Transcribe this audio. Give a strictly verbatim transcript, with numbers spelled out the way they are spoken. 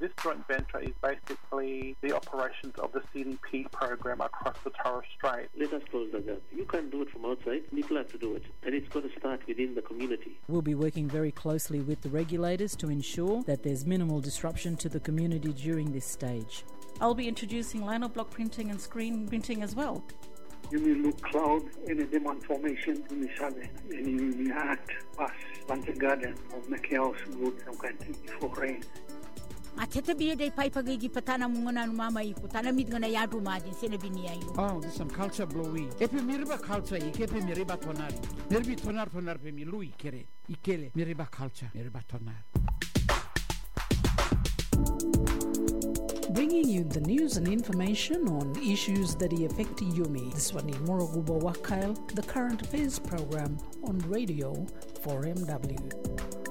This joint venture is basically the operations of the C D P program across the Torres Strait. Let us close the gap. You can't do it from outside. People have to do it. And it's got to start within the community. We'll be working very closely with the regulators to ensure that there's minimal disruption to the community during this stage. I'll be introducing lino block printing and screen printing as well. You will look cloud in a demand formation in the sun, and you will act past Bunting Garden or make house good some country before rain. Atete biye dai pai pagigi patana mungona mama iku tana mitgana yadu majin sene binia yu. Oh, this some culture blowy. Epe miriba culture ikepe miriba tonari. Nerbi tonar tonar pe mi lui kere. Ikele miriba culture miriba tonar. Bringing you the news and information on issues that affect Yumi. This one is Morogubo Wakail, the current affairs program on radio four M W.